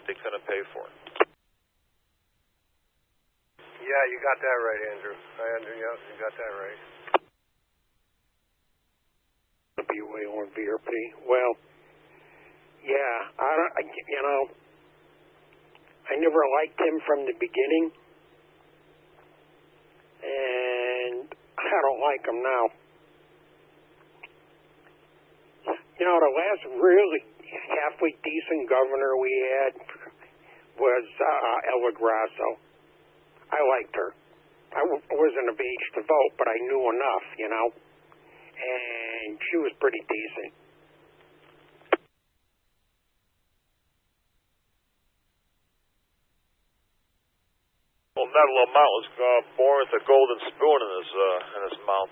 that they couldn't pay for. Yeah, you got that right, Andrew. Andrew, yeah, you got that right. WA1 VRP. Well, yeah, I never liked him from the beginning, and I don't like him now. The last really halfway decent governor we had was Ella Grasso. I liked her. I wasn't of age to vote, but I knew enough, and she was pretty decent. Well, Ned Lamont was born with a golden spoon in his mouth.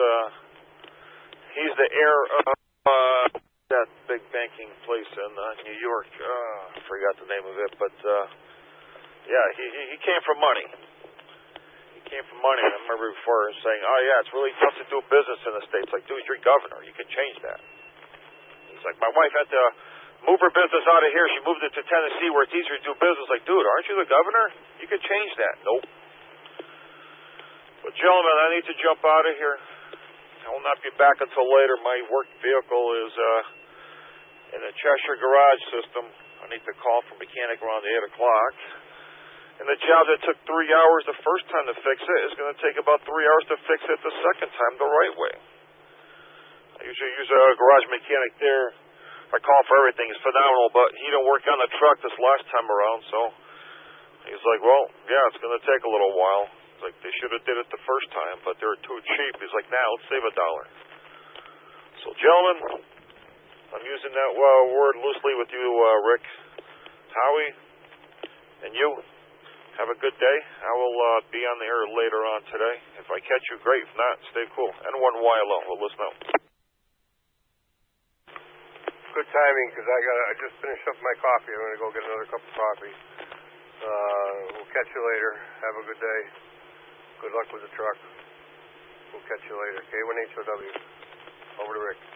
He's the heir of that big banking place in New York. I forgot the name of it, but yeah, he came from money. He came from money. And I remember before saying, "Oh yeah, it's really tough to do business in the States." Like, dude, you're governor. You can change that. He's like, my wife had to move her business out of here. She moved it to Tennessee where it's easier to do business. Like, dude, aren't you the governor? You could change that. Nope. But gentlemen, I need to jump out of here. I will not be back until later. My work vehicle is in the Cheshire garage system. I need to call for a mechanic around 8 o'clock. And the job that took 3 hours the first time to fix it is going to take about 3 hours to fix it the second time the right way. I usually use a garage mechanic there. I call for everything. It's phenomenal, but he didn't work on the truck this last time around, so he's like, well, yeah, it's going to take a little while. He's like, they should have did it the first time, but they're too cheap. He's like, nah, let's save $1. So, gentlemen, I'm using that word loosely with you, Rick, Howie, and you. Have a good day. I will be on the air later on today. If I catch you, great. If not, stay cool. N1YLO. We'll listen up. Good timing, because I just finished up my coffee. I'm going to go get another cup of coffee. We'll catch you later. Have a good day. Good luck with the truck. We'll catch you later. K1HOW. Over to Rick.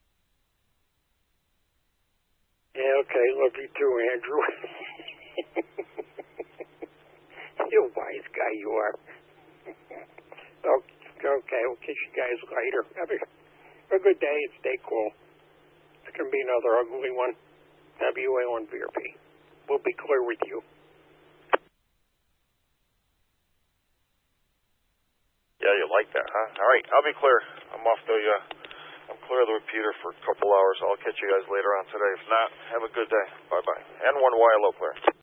Yeah, okay. Love you too, Andrew. You wise guy you are. Okay, we'll catch you guys later. Have a good day and stay cool. It's going to be another ugly one. WA1 VRP. We'll be clear with you. Yeah, you like that, huh? All right, I'll be clear. I'm off I'm clear of the repeater for a couple hours. I'll catch you guys later on today. If not, have a good day. Bye-bye. N1YLO clear.